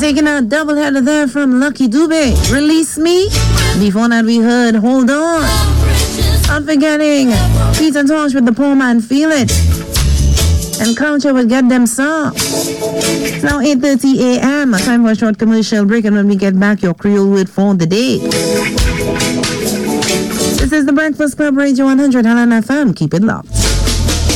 Taking a double header there from Lucky Dube. Release Me. Before that, we heard Hold On. Not forgetting Peter Tosh with The Poor Man Feel It. And Culture will get them some. Now 8:30 a.m. Time for a short commercial break, and when we get back, your Creole word for the day. This is the Breakfast Club, Radio 100 LN FM. Keep it locked.